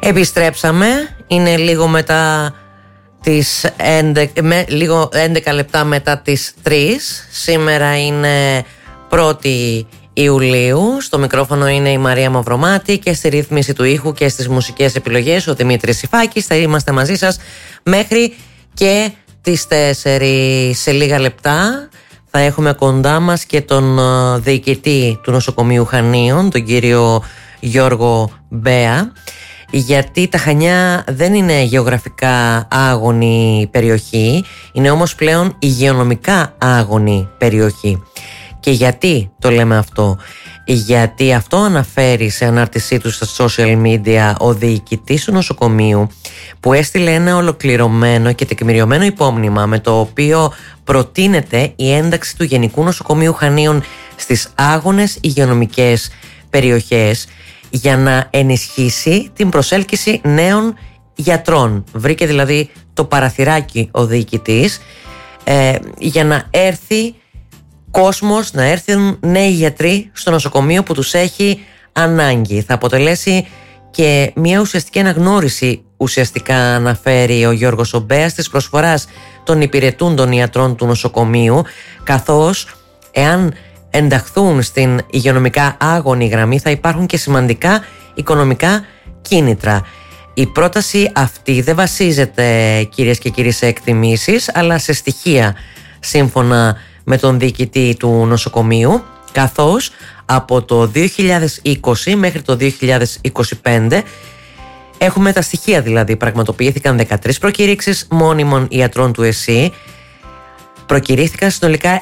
Επιστρέψαμε, είναι λίγο μετά τις 11 λεπτά μετά τις 3. Σήμερα είναι 1η Ιουλίου. Στο μικρόφωνο είναι η Μαρία Μαυρομάτη και στη ρύθμιση του ήχου και στις μουσικές επιλογές ο Δημήτρης Σιφάκης. Θα είμαστε μαζί σας μέχρι και τις 4. Σε λίγα λεπτά θα έχουμε κοντά μας και τον διοικητή του νοσοκομείου Χανίων, τον κύριο Γιώργο Μπέα, γιατί τα Χανιά δεν είναι γεωγραφικά άγονη περιοχή, είναι όμως πλέον υγειονομικά άγονη περιοχή. Και γιατί το λέμε αυτό? Γιατί αυτό αναφέρει σε ανάρτησή του στα social media ο διοικητής του νοσοκομείου, που έστειλε ένα ολοκληρωμένο και τεκμηριωμένο υπόμνημα με το οποίο προτείνεται η ένταξη του Γενικού Νοσοκομείου Χανίων στις άγονες υγειονομικές περιοχές για να ενισχύσει την προσέλκυση νέων γιατρών. Βρήκε δηλαδή το παραθυράκι ο διοικητής για να έρθει κόσμος, να έρθουν νέοι γιατροί στο νοσοκομείο που τους έχει ανάγκη. Θα αποτελέσει και μια ουσιαστική αναγνώριση, ουσιαστικά αναφέρει ο Γιώργος Ομπέας, της προσφοράς των υπηρετούντων ιατρών του νοσοκομείου, καθώς εάν ενταχθούν στην υγειονομικά άγονη γραμμή θα υπάρχουν και σημαντικά οικονομικά κίνητρα. Η πρόταση αυτή δεν βασίζεται, κυρίες και κύριοι, σε εκτιμήσεις, αλλά σε στοιχεία, σύμφωνα με τον διοικητή του νοσοκομείου, καθώς από το 2020 μέχρι το 2025 έχουμε τα στοιχεία, δηλαδή πραγματοποιήθηκαν 13 προκηρύξεις μόνιμων ιατρών του ΕΣΥ, προκηρύχθηκαν συνολικά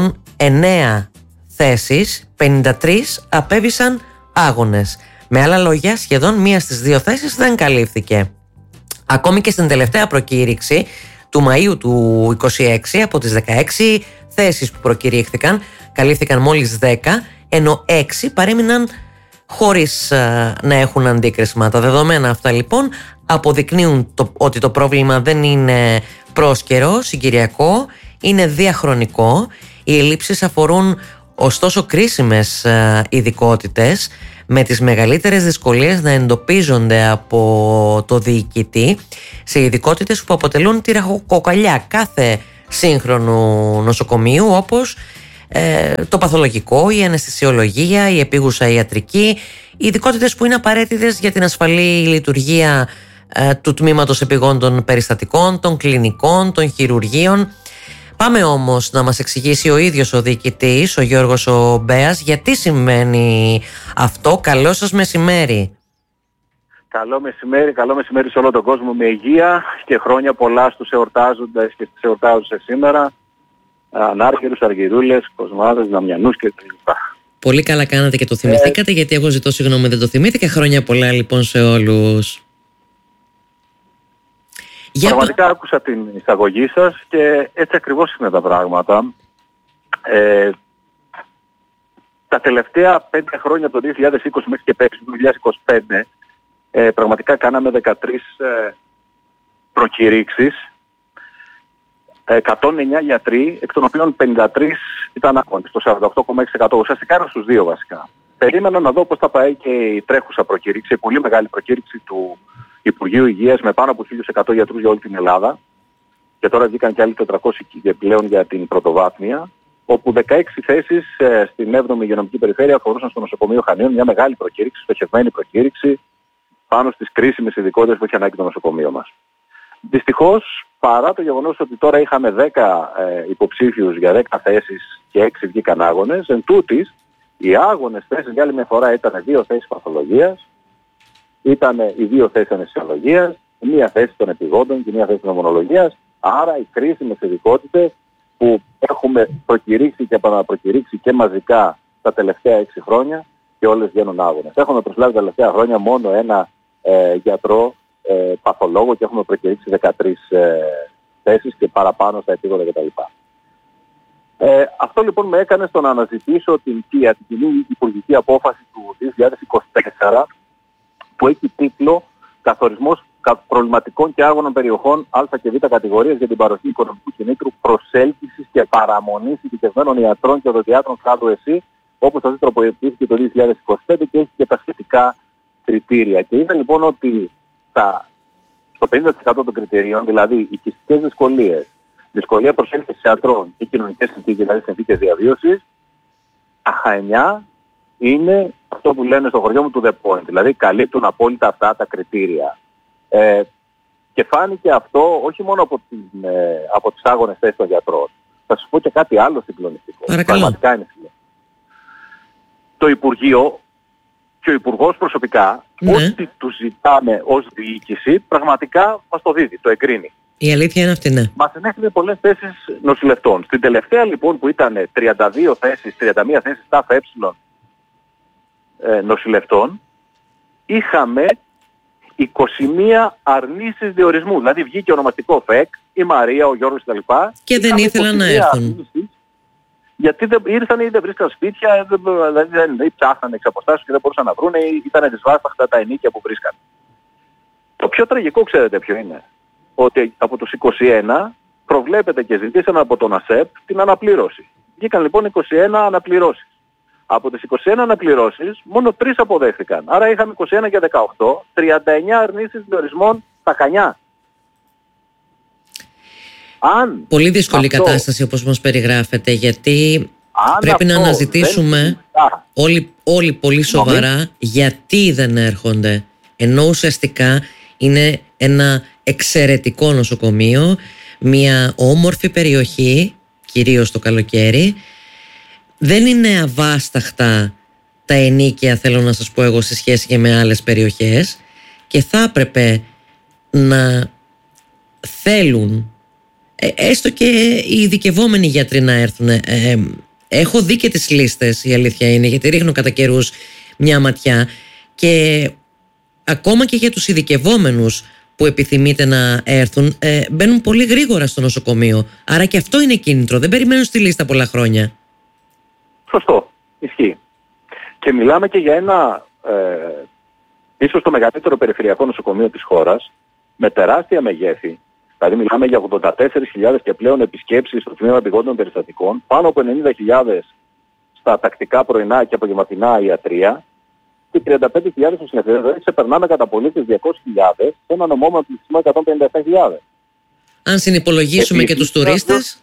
109 θέσεις, 53 απέβησαν άγονες. Με άλλα λόγια, σχεδόν μία στις 2 θέσεις δεν καλύφθηκε. Ακόμη και στην τελευταία προκήρυξη του Μαΐου του 2026, από τις 16 θέσεις που προκηρύχθηκαν, καλύφθηκαν μόλις 10, ενώ 6 παρέμειναν χωρίς να έχουν αντίκρισμα. Τα δεδομένα αυτά λοιπόν αποδεικνύουν ότι το πρόβλημα δεν είναι πρόσκαιρο, συγκυριακό, είναι διαχρονικό. Οι ελλείψεις αφορούν ωστόσο κρίσιμες ειδικότητες, με τις μεγαλύτερες δυσκολίες να εντοπίζονται από το διοικητή σε ειδικότητες που αποτελούν τη ραχοκοκαλιά κάθε σύγχρονου νοσοκομείου, όπως το παθολογικό, η αναισθησιολογία, η επίγουσα ιατρική, οι ειδικότητες που είναι απαραίτητες για την ασφαλή λειτουργία του τμήματος επιγόντων περιστατικών, των κλινικών, των χειρουργείων. Πάμε όμως να μας εξηγήσει ο ίδιος ο διοικητής, ο Γιώργος ο Μπέας, γιατί σημαίνει αυτό. Καλό σας μεσημέρι. Καλό μεσημέρι σε όλο τον κόσμο, με υγεία και χρόνια πολλά στους εορτάζοντες και στις εορτάζουσες σήμερα. Ανάρχερους, αργυρούλες, κοσμάδες, δαμιανούς κτλ. Πολύ καλά κάνατε και το θυμηθήκατε, γιατί εγώ ζητώ συγγνώμη, δεν το θυμήθηκα. Χρόνια πολλά λοιπόν σε όλους. Πραγματικά άκουσα την εισαγωγή σας και έτσι ακριβώς είναι τα πράγματα. Τα τελευταία 5 χρόνια, από το 2020 μέχρι και πέρυσι, το 2025, πραγματικά κάναμε 13 προκηρύξεις, 109 γιατροί, εκ των οποίων 53 ήταν άγονες, το 48,6%. Ουσιαστικά era στους 2 βασικά. Περίμενα να δω πώς θα πάει και η τρέχουσα προκήρυξη, η πολύ μεγάλη προκήρυξη του Υπουργείου Υγείας, με πάνω από 1.100 γιατρούς για όλη την Ελλάδα, και τώρα βγήκαν και άλλοι 400 πλέον για την πρωτοβάθμια, όπου 16 θέσεις στην 7η υγειονομική περιφέρεια αφορούσαν στο νοσοκομείο Χανίων, μια μεγάλη προκήρυξη, στοχευμένη προκήρυξη πάνω στις κρίσιμες ειδικότητες που έχει ανάγκη το νοσοκομείο μας. Δυστυχώς, παρά το γεγονός ότι τώρα είχαμε 10 υποψήφιους για 10 θέσεις και 6 βγήκαν άγονες, εν τούτης, οι άγονες θέσεις για άλλη μια φορά ήταν 2 θέσεις παθολογίας, ήταν οι 2 θέσεις αναισθησιολογίας, μία θέση των επιγόντων και μία θέση νομονολογίας. Άρα οι κρίσιμες ειδικότητες που έχουμε προκηρύξει και επαναπροκηρύξει και μαζικά τα τελευταία 6 χρόνια, και όλες βγαίνουν άγονες. Έχουμε προσλάβει τα τελευταία χρόνια μόνο ένα γιατρό παθολόγο και έχουμε προκηρύξει 13 θέσεις και παραπάνω στα επίγοντα κτλ. Αυτό λοιπόν με έκανε στο να αναζητήσω την κοινή υπουργική απόφαση του 2024, που έχει τίτλο «Καθορισμός προβληματικών και άγωνων περιοχών Α και Β κατηγορίας για την παροχή οικονομικού κινήτρου προσέλκυσης και παραμονής ειδικευμένων ιατρών και οδοντιάτρων κλάδου ΕΣΥ», όπως αυτό τροποποιήθηκε το 2025 και έχει και τα σχετικά κριτήρια. Και είδα λοιπόν ότι στο 50% των κριτηρίων, δηλαδή οικιστικές δυσκολίες, δυσκολία προσέλκυσης ιατρών και κοινωνικές συνθήκες, δηλαδή συνθήκες διαβίωσης, αχανιά είναι αυτό που λένε στο χωριό μου του The Point, δηλαδή καλύπτουν απόλυτα αυτά τα κριτήρια. Και φάνηκε αυτό όχι μόνο από τις άγονες θέσεις των γιατρών. Θα σας πω και κάτι άλλο συγκλονιστικό. Πραγματικά είναι συγκλονιστικό. Το Υπουργείο και ο Υπουργός προσωπικά, ό,τι του ζητάμε ως διοίκηση, πραγματικά μας το δίδει, το εγκρίνει. Η αλήθεια είναι αυτή, ναι. Μας ενέχεται πολλές θέσεις νοσηλευτών. Στην τελευταία λοιπόν που ήταν 32 θέσεις, 31 θέσεις ΤΑΦ νοσηλευτών, είχαμε 21 αρνήσεις διορισμού. Δηλαδή βγήκε ονομαστικό ΦΕΚ, η Μαρία, ο Γιώργος κτλ. Και δεν ήθελαν να έρθουν. Γιατί δεν ήρθαν ή δεν βρίσκαν σπίτια, δηλαδή δεν ψάχναν εξ αποστάσεως και δεν μπορούσαν να βρουν, ή ήταν δυσβάσταχτα τα ενίκια που βρίσκαν. Το πιο τραγικό ξέρετε ποιο είναι? Ότι από τους 21 προβλέπεται και ζητήσαν από τον ΑΣΕΠ την αναπλήρωση. Βγήκαν λοιπόν 21 αναπληρώσεις. Από τις 21 αναπληρώσεις μόνο 3 αποδέχθηκαν. Άρα είχαμε 21 και 18, 39 αρνήσεις διορισμών στα Χανιά. Πολύ δύσκολη κατάσταση όπως μας περιγράφεται, γιατί πρέπει να αναζητήσουμε όλοι πολύ σοβαρά γιατί δεν έρχονται. Ενώ ουσιαστικά είναι ένα εξαιρετικό νοσοκομείο, μια όμορφη περιοχή, κυρίως το καλοκαίρι. Δεν είναι αβάσταχτα τα ενίκαια, θέλω να σας πω εγώ, σε σχέση και με άλλες περιοχές, και θα έπρεπε να θέλουν έστω και οι ειδικευόμενοι γιατροί να έρθουν. Έχω δει και τις λίστες, η αλήθεια είναι, γιατί ρίχνω κατά καιρούς μια ματιά, και ακόμα και για τους ειδικευόμενους που επιθυμείτε να έρθουν, μπαίνουν πολύ γρήγορα στο νοσοκομείο. Άρα και αυτό είναι κίνητρο, δεν περιμένουν στη λίστα πολλά χρόνια. Σωστό, ισχύει. Και μιλάμε και για ένα ίσως το μεγαλύτερο περιφερειακό νοσοκομείο της χώρας, με τεράστια μεγέθη. Δηλαδή μιλάμε για 84.000 και πλέον επισκέψεις στο τμήμα επιγόντων περιστατικών, πάνω από 90.000 στα τακτικά πρωινά και απογευματινά ιατρία και 35.000 νοσηλευτές. Δηλαδή ξεπερνάμε κατά πολύ τις 200.000 σε ένα νομό πληθυσμό 157.000. Αν συνυπολογίσουμε και τους τουρίστες.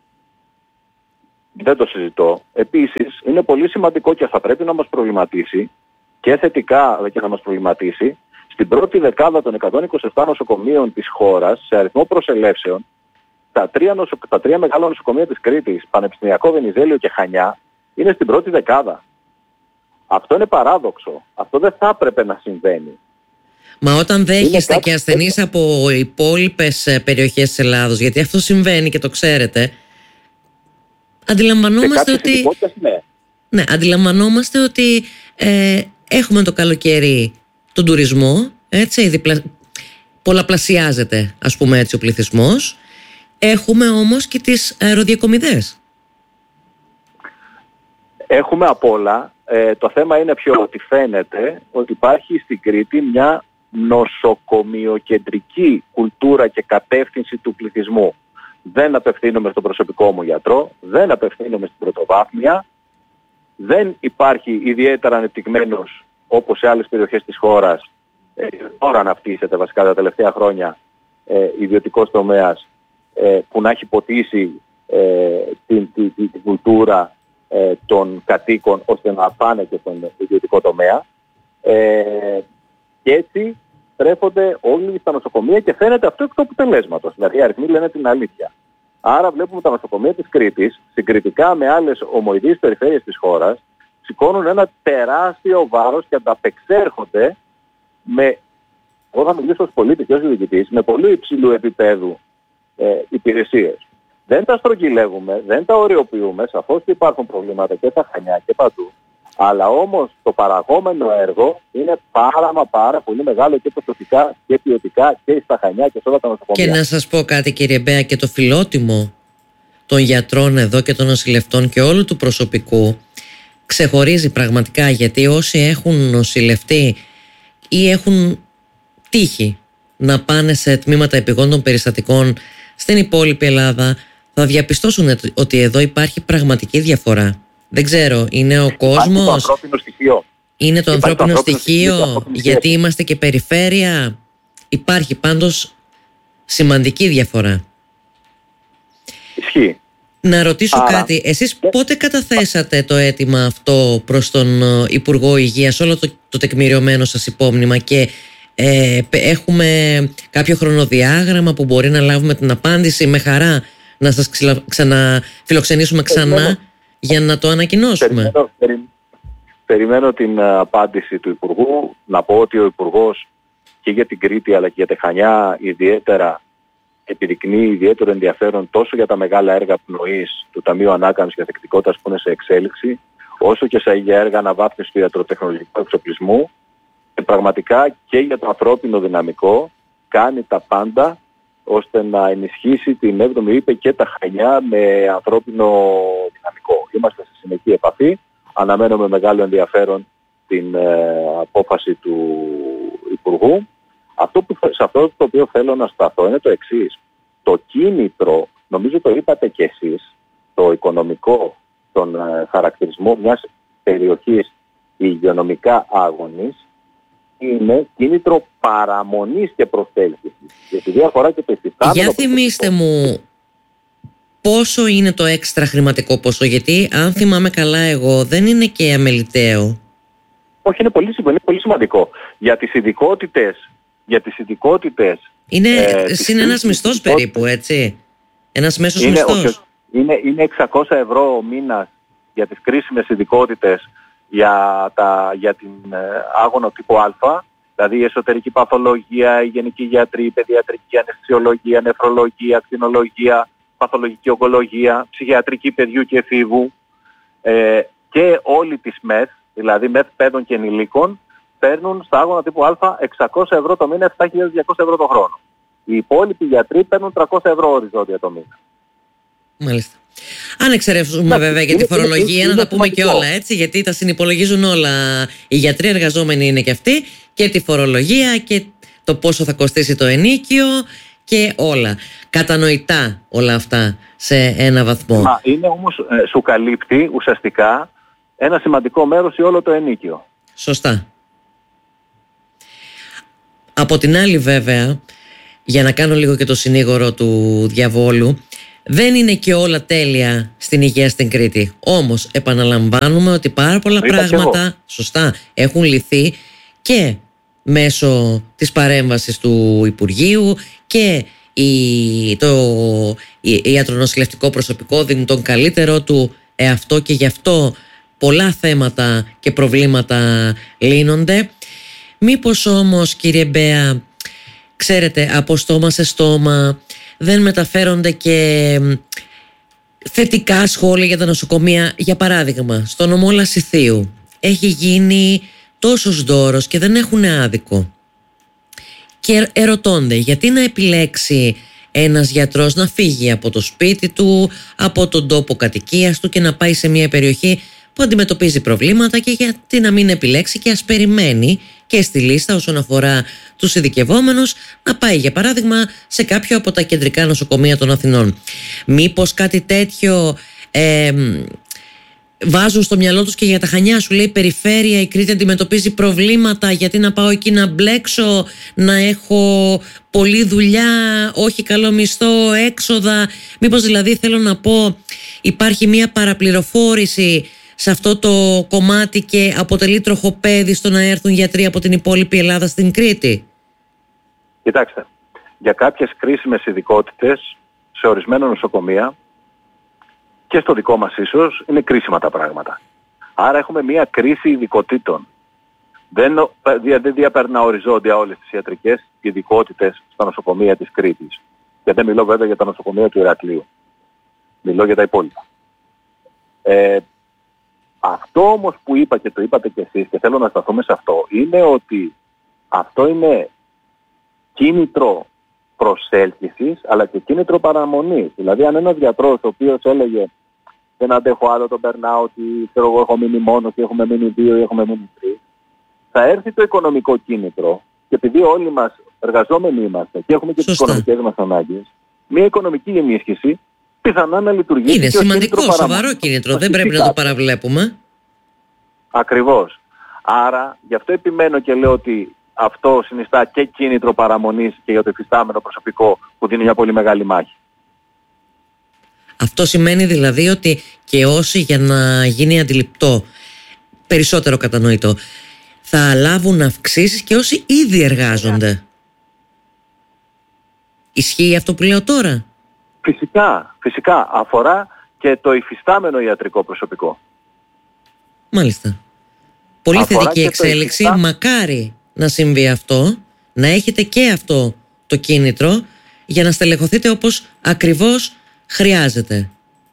Δεν το συζητώ. Επίσης είναι πολύ σημαντικό και θα πρέπει να μας προβληματίσει, και θετικά και να μας προβληματίσει, στην πρώτη δεκάδα των 127 νοσοκομείων της χώρας, σε αριθμό προσελεύσεων, τα τρία μεγάλα νοσοκομεία της Κρήτης, Πανεπιστημιακό, Βενιζέλιο και Χανιά, είναι στην πρώτη δεκάδα. Αυτό είναι παράδοξο. Αυτό δεν θα έπρεπε να συμβαίνει. Μα όταν δέχεστε και ασθενείς από υπόλοιπες περιοχές της Ελλάδος, γιατί αυτό συμβαίνει και το ξέρετε, αντιλαμβανόμαστε ότι... Ναι, αντιλαμβανόμαστε ότι έχουμε το καλοκαίρι τον τουρισμό, έτσι, πολλαπλασιάζεται, ας πούμε έτσι, ο πληθυσμός. Έχουμε όμως και τις αεροδιακομιδές. Έχουμε απ' όλα. Το θέμα είναι πιο ότι φαίνεται ότι υπάρχει στην Κρήτη μια νοσοκομειοκεντρική κουλτούρα και κατεύθυνση του πληθυσμού. Δεν απευθύνομαι στον προσωπικό μου γιατρό, δεν απευθύνομαι στην πρωτοβάθμια, δεν υπάρχει ιδιαίτερα ανεπτυγμένος, όπως σε άλλες περιοχές της χώρας, τώρα αναπτύσσεται βασικά τα τελευταία χρόνια, ιδιωτικός τομέας που να έχει ποτίσει την κουλτούρα των κατοίκων ώστε να πάνε και στον ιδιωτικό τομέα. Και έτσι στρέφονται όλοι στα νοσοκομεία και φαίνεται αυτό εκ του αποτελέσματος. Δηλαδή οι αριθμοί λένε την αλήθεια. Άρα βλέπουμε τα νοσοκομεία της Κρήτης, συγκριτικά με άλλες ομοειδείς περιφέρειες της χώρας, σηκώνουν ένα τεράστιο βάρος και ανταπεξέρχονται με, εγώ θα μιλήσω ως πολίτης και ως διοικητής, με πολύ υψηλού επίπεδου υπηρεσίες. Δεν τα στρογγυλεύουμε, δεν τα οριοποιούμε, σαφώς και υπάρχουν προβλήματα και στα Χανιά και παντού. Αλλά όμως το παραγόμενο έργο είναι πάρα πολύ μεγάλο και ποσοτικά και ποιοτικά και στα Χανιά και σε όλα τα νοσοκομεία. Και να σας πω κάτι, κύριε Μπέα, και το φιλότιμο των γιατρών εδώ και των νοσηλευτών και όλου του προσωπικού ξεχωρίζει πραγματικά, γιατί όσοι έχουν νοσηλευτεί ή έχουν τύχει να πάνε σε τμήματα επιγόντων περιστατικών στην υπόλοιπη Ελλάδα θα διαπιστώσουν ότι εδώ υπάρχει πραγματική διαφορά. Δεν ξέρω, είναι ο κόσμος, το ανθρώπινο στοιχείο. Είναι το ανθρώπινο στοιχείο, γιατί είμαστε και περιφέρεια, Υπάρχει πάντως σημαντική διαφορά. Ισχύει. Να ρωτήσω κάτι. Εσείς πότε καταθέσατε το αίτημα αυτό προς τον Υπουργό Υγείας, όλο το τεκμηριωμένο σας υπόμνημα, και έχουμε κάποιο χρονοδιάγραμμα που μπορεί να λάβουμε την απάντηση? Με χαρά να σας ξαναφιλοξενήσουμε ξανά για να το ανακοινώσουμε. Περιμένω την απάντηση του Υπουργού. Να πω ότι ο Υπουργός και για την Κρήτη αλλά και για τη Χανιά ιδιαίτερα επιδεικνύει ιδιαίτερο ενδιαφέρον τόσο για τα μεγάλα έργα πνοής του Ταμείου Ανάκαμψης και Ανθεκτικότητας που είναι σε εξέλιξη, όσο και για έργα αναβάθμισης του ιατροτεχνολογικού εξοπλισμού, και πραγματικά και για το ανθρώπινο δυναμικό κάνει τα πάντα ώστε να ενισχύσει την 7η ΥΠΕ και τα Χανιά με ανθρώπινο δυναμικό. Είμαστε σε συνεχή επαφή. Αναμένω με μεγάλο ενδιαφέρον την απόφαση του Υπουργού. Σε αυτό το οποίο θέλω να σταθώ είναι το εξής. Το κίνητρο, νομίζω το είπατε κι εσείς, το οικονομικό, τον χαρακτηρισμό μιας περιοχής υγειονομικά άγονης, είναι κίνητρο παραμονής και προσέλκυσης. Επειδή αφορά και το υφιστάμενο. Για θυμίστε μου πόσο είναι το έξτρα χρηματικό ποσό, γιατί αν θυμάμαι καλά εγώ δεν είναι και αμεληταίο. Όχι, είναι πολύ σημαντικό. Για τις ειδικότητες είναι συν ένας μισθός περίπου, έτσι. Ένας μέσος μισθός. Είναι 600 ευρώ ο μήνας για τις κρίσιμες ειδικότητες για την άγωνο τύπου Α, δηλαδή η εσωτερική παθολογία, η γενική γιατρή, η παιδιατρική, αναισθησιολογία, νεφρολογία, ακτινολογία, παθολογική ογκολογία, ψυχιατρική παιδιού και εφήβου, και όλοι τις ΜΕΘ, δηλαδή ΜΕΘ παιδών και ενηλίκων, παίρνουν στα άγωνα τύπου Α 600 ευρώ το μήνα, 7.200 ευρώ το χρόνο. Οι υπόλοιποι γιατροί παίρνουν 300 ευρώ οριζόντια το μήνα. Μάλιστα. Αν εξαιρέσουμε βέβαια για τη φορολογία, να τα πούμε και όλα, έτσι, γιατί τα συνυπολογίζουν όλα. Οι γιατροί εργαζόμενοι είναι και αυτοί, και τη φορολογία και το πόσο θα κοστίσει το ενίκιο και όλα. Κατανοητά όλα αυτά σε ένα βαθμό. Είναι όμως, σου καλύπτει ουσιαστικά ένα σημαντικό μέρος ή όλο το ενίκιο. Σωστά. Από την άλλη βέβαια, για να κάνω λίγο και το συνήγορο του διαβόλου, δεν είναι και όλα τέλεια στην υγεία στην Κρήτη. Όμως επαναλαμβάνουμε ότι πάρα πολλά πράγματα σωστά έχουν λυθεί και μέσω της παρέμβασης του Υπουργείου, και το ιατρονοσηλευτικό προσωπικό δίνει τον καλύτερό του εαυτό, και γι' αυτό πολλά θέματα και προβλήματα λύνονται. Μήπως όμως, κύριε Μπέα, ξέρετε, από στόμα σε στόμα δεν μεταφέρονται και θετικά σχόλια για τα νοσοκομεία? Για παράδειγμα, στο νομό Λασιθίου έχει γίνει τόσος δώρος και δεν έχουν άδικο, και ερωτώνται γιατί να επιλέξει ένας γιατρός να φύγει από το σπίτι του, από τον τόπο κατοικίας του, και να πάει σε μια περιοχή που αντιμετωπίζει προβλήματα, και γιατί να μην επιλέξει και ας περιμένει και στη λίστα όσον αφορά τους ειδικευόμενους να πάει για παράδειγμα σε κάποιο από τα κεντρικά νοσοκομεία των Αθηνών? Μήπως κάτι τέτοιο βάζουν στο μυαλό τους και για τα Χανιά? Σου λέει περιφέρεια, η Κρήτη αντιμετωπίζει προβλήματα, γιατί να πάω εκεί να μπλέξω, να έχω πολλή δουλειά, όχι καλό μισθό, έξοδα? Μήπως δηλαδή, θέλω να πω, υπάρχει μια παραπληροφόρηση σε αυτό το κομμάτι και αποτελεί τροχοπέδι στο να έρθουν γιατροί από την υπόλοιπη Ελλάδα στην Κρήτη? Κοιτάξτε, για κάποιες κρίσιμες ειδικότητες σε ορισμένα νοσοκομεία, και στο δικό μας ίσως, είναι κρίσιμα τα πράγματα. Άρα έχουμε μια κρίση ειδικοτήτων. Δεν διαπερνά οριζόντια όλες τις ιατρικές ειδικότητες στα νοσοκομεία της Κρήτης. Και δεν μιλώ βέβαια για τα νοσοκομεία του Ηρακλείου. Μιλώ για τα υπόλοιπα. Αυτό όμως που είπα, και το είπατε κι εσείς, και θέλω να σταθούμε σε αυτό, είναι ότι αυτό είναι κίνητρο προσέλκυσης αλλά και κίνητρο παραμονής. Δηλαδή αν ένας γιατρός ο οποίος έλεγε δεν αντέχω άλλο, τον περνάω, ότι ξέρω εγώ έχω μείνει μόνος ή έχουμε μείνει 2 ή έχουμε μείνει 3, θα έρθει το οικονομικό κίνητρο, και επειδή όλοι μας εργαζόμενοι είμαστε και έχουμε και τις οικονομικές μας ανάγκες, μια οικονομική ενίσχυση πιθανά να λειτουργήσει. Είναι σημαντικό, σοβαρό κίνητρο, δεν πρέπει να το παραβλέπουμε. Ακριβώς. Άρα γι' αυτό επιμένω και λέω ότι αυτό συνιστά και κίνητρο παραμονής και για το υφιστάμενο προσωπικό που δίνει μια πολύ μεγάλη μάχη. Αυτό σημαίνει δηλαδή ότι και όσοι, για να γίνει αντιληπτό, περισσότερο κατανοητό, θα λάβουν αυξήσεις και όσοι ήδη εργάζονται. Ισχύει αυτό που λέω τώρα? Φυσικά. Αφορά και το υφιστάμενο ιατρικό προσωπικό. Μάλιστα. Πολύ θετική εξέλιξη. Μακάρι να συμβεί αυτό, να έχετε και αυτό το κίνητρο για να στελεχωθείτε όπως ακριβώς χρειάζεται.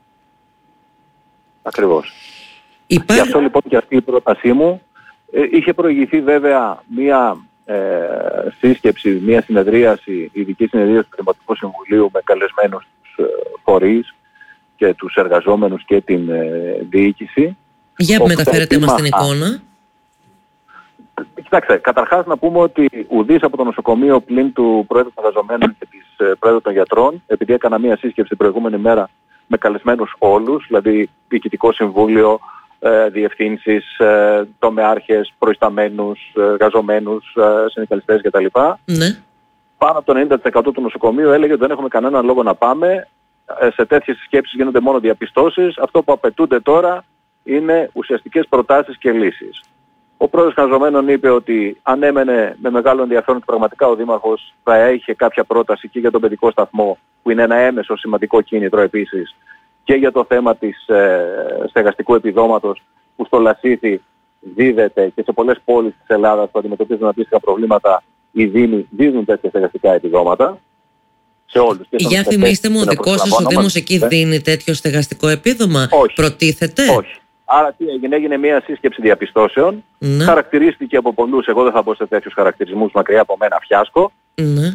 Ακριβώς. Γι' αυτό λοιπόν και αυτή η πρότασή μου είχε προηγηθεί βέβαια μία σύσκεψη, μία συνεδρίαση, ειδική συνεδρίαση του Δημοτικού Συμβουλίου με καλεσμένους τους φορείς και τους εργαζόμενους και την διοίκηση. Για που μεταφέρετε μας την εικόνα. Κοιτάξτε, καταρχάς να πούμε ότι ουδής από το νοσοκομείο πλην του Προέδρου των Εργαζομένων και της Προέδρου των Γιατρών, επειδή έκανα μία σύσκεψη την προηγούμενη μέρα με καλεσμένους όλους, δηλαδή Διοικητικό Συμβούλιο, διευθύνσεις, τομεάρχες, προϊσταμένους, εργαζομένους, συνδικαλιστές κτλ. Ναι. Πάνω από το 90% του νοσοκομείου έλεγε ότι δεν έχουμε κανένα λόγο να πάμε. Σε τέτοιες σκέψεις γίνονται μόνο διαπιστώσεις. Αυτό που απαιτούνται τώρα είναι ουσιαστικές προτάσεις και λύσεις. Ο πρόεδρος εργαζομένων είπε ότι αν έμενε με μεγάλο ενδιαφέρον και πραγματικά ο Δήμαρχος θα είχε κάποια πρόταση και για τον παιδικό σταθμό, που είναι ένα έμεσο σημαντικό κίνητρο επίσης, και για το θέμα της στεγαστικού επιδόματος που στο Λασίθι δίδεται και σε πολλές πόλεις της Ελλάδας που αντιμετωπίζουν αντίστοιχα προβλήματα, οι Δήμοι δίνουν τέτοια στεγαστικά επιδόματα σε όλους. Για θυμίστε μου, ο δικός σας ο Δήμος εκεί δίνει τέτοιο στεγαστικό επίδομα? Όχι. Προτίθεται? Όχι. Άρα τι έγινε? Έγινε μια σύσκεψη διαπιστώσεων. Ναι. Χαρακτηρίστηκε από πολλούς, εγώ δεν θα πω σε τέτοιους χαρακτηρισμούς, μακριά από μένα, φιάσκο. Ναι.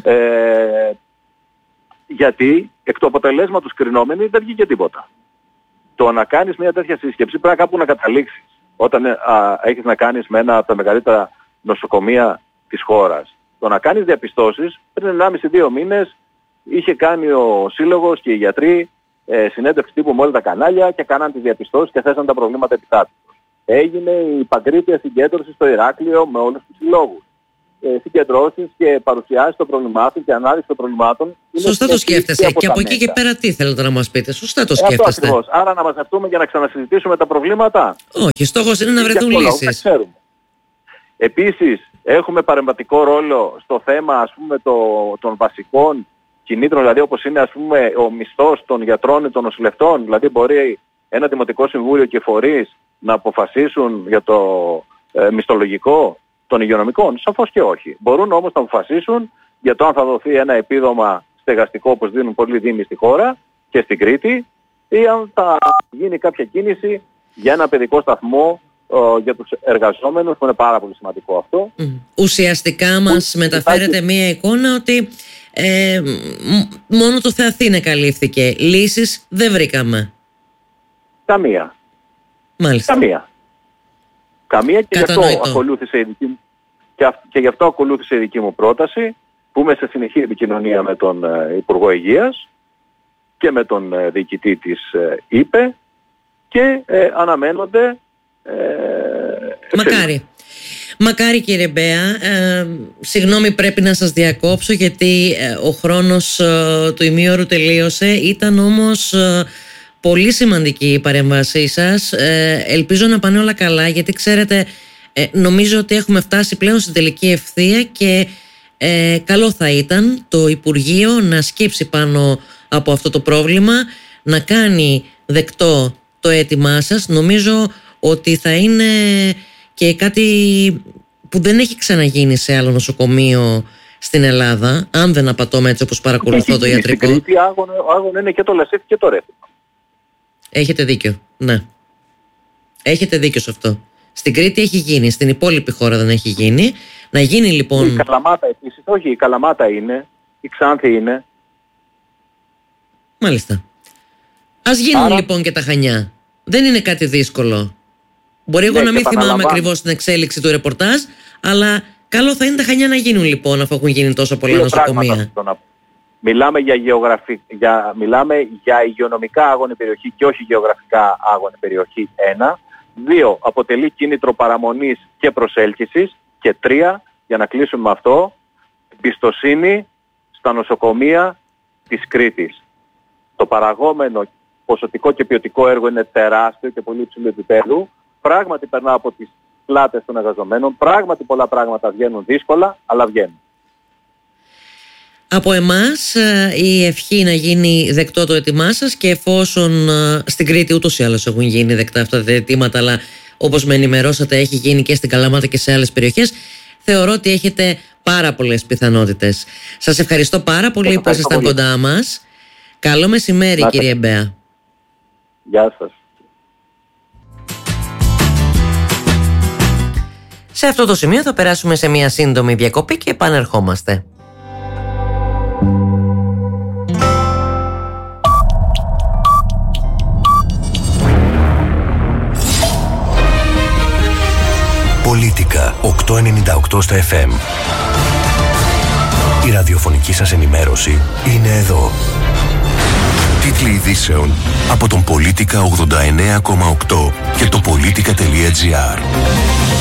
Γιατί εκ του αποτελέσματος κρινόμενοι δεν βγήκε τίποτα. Το να κάνεις μια τέτοια σύσκεψη πρέπει κάπου να καταλήξεις. Όταν έχεις να κάνεις με ένα από τα μεγαλύτερα νοσοκομεία της χώρας. Το να κάνεις διαπιστώσεις, πριν 1,5-2 μήνες είχε κάνει ο Σύλλογος και οι γιατροί συνέντευξη τύπου με όλα τα κανάλια και κάναν τις διαπιστώσεις και θέσαν τα προβλήματα επιτάπητος. Έγινε η παγκρίτια συγκέντρωση στο Ηράκλειο με όλους τους συλλόγους. Συγκεντρώσεις και παρουσιάσεις των προβλημάτων και ανάλυση των προβλημάτων. Σωστά το σκέφτεσαι. Και από εκεί και πέρα τι θέλετε να μας πείτε? Σωστά το σκέφτεστε. Ακριβώς. Άρα να μαζευτούμε για να ξανασυζητήσουμε τα προβλήματα? Όχι, στόχος είναι να βρεθούν λύσεις. Επίσης, έχουμε παρεμβατικό ρόλο στο θέμα, ας πούμε, των βασικών κινήτρων, δηλαδή όπως είναι, ας πούμε, ο μισθός των γιατρών ή των νοσηλευτών. Δηλαδή μπορεί ένα Δημοτικό Συμβούλιο και φορείς να αποφασίσουν για το μισθολογικό των υγειονομικών? Σαφώς και όχι. Μπορούν όμως να αποφασίσουν για το αν θα δοθεί ένα επίδομα στεγαστικό όπως δίνουν πολλοί δήμοι στη χώρα και στην Κρήτη, ή αν θα γίνει κάποια κίνηση για ένα παιδικό σταθμό για τους εργαζόμενους, που είναι πάρα πολύ σημαντικό αυτό. Ουσιαστικά μας μεταφέρεται μία εικόνα ότι μόνο το Θεαθήνε καλύφθηκε. Λύσεις δεν βρήκαμε. Καμία. Μάλιστα. Καμία και γι' αυτό ακολούθησε η δική μου πρόταση, που είμαι σε συνεχή επικοινωνία με τον Υπουργό Υγείας και με τον διοικητή της ΥΠΕ και αναμένονται Μακάρι κύριε Μπέα. Συγγνώμη, πρέπει να σας διακόψω γιατί ο χρόνος του ημίωρου τελείωσε. Ήταν όμως πολύ σημαντική η παρέμβασή σας. Ελπίζω να πάνε όλα καλά, γιατί ξέρετε, νομίζω ότι έχουμε φτάσει πλέον στην τελική ευθεία και καλό θα ήταν το Υπουργείο να σκύψει πάνω από αυτό το πρόβλημα, να κάνει δεκτό το αίτημά σας. Νομίζω ότι θα είναι και κάτι που δεν έχει ξαναγίνει σε άλλο νοσοκομείο στην Ελλάδα, αν δεν απατώμε έτσι όπως παρακολουθώ το ιατρικό. Στην Κρήτη άγωνο είναι και το Λασίθι και το Ρέθυμνο. Έχετε δίκιο, ναι. Έχετε δίκιο σε αυτό. Στην Κρήτη έχει γίνει, στην υπόλοιπη χώρα δεν έχει γίνει. Να γίνει λοιπόν... Η Καλαμάτα επίσης, όχι, η Καλαμάτα είναι, η Ξάνθη είναι. Μάλιστα. Ας γίνουν λοιπόν και τα Χανιά. Δεν είναι κάτι δύσκολο. Μπορεί εγώ να μην θυμάμαι ακριβώς την εξέλιξη του ρεπορτάζ, αλλά καλό θα είναι τα Χανιά να γίνουν λοιπόν, αφού έχουν γίνει τόσο πολλά νοσοκομεία. Μιλάμε μιλάμε για υγειονομικά άγωνη περιοχή και όχι γεωγραφικά άγωνη περιοχή 1. 2. Αποτελεί κίνητρο παραμονής και προσέλκυσης. Και 3. για να κλείσουμε με αυτό, εμπιστοσύνη στα νοσοκομεία της Κρήτης. Το παραγόμενο ποσοτικό και ποιοτικό έργο είναι τεράστιο και πολύ υψηλού επίπεδου. Πράγματι περνά από τις πλάτες των εργαζομένων. Πράγματι πολλά πράγματα βγαίνουν δύσκολα, αλλά βγαίνουν. Από εμάς η ευχή να γίνει δεκτό το αίτημά σας, και εφόσον στην Κρήτη ούτως ή άλλως έχουν γίνει δεκτά αυτά τα αιτήματα, αλλά όπως με ενημερώσατε έχει γίνει και στην Καλαμάτα και σε άλλες περιοχές, θεωρώ ότι έχετε πάρα πολλές πιθανότητες. Σας ευχαριστώ πάρα πολύ που ήσασταν κοντά μας. Καλό μεσημέρι, κύριε Μπέα. Γεια σας. Σε αυτό το σημείο θα περάσουμε σε μια σύντομη διακοπή και επανερχόμαστε. Πολίτικα 898 στα FM. Η ραδιοφωνική σας ενημέρωση είναι εδώ. Τίτλοι ειδήσεων από τον Πολίτικα 89,8 και το Πολίτικα.gr.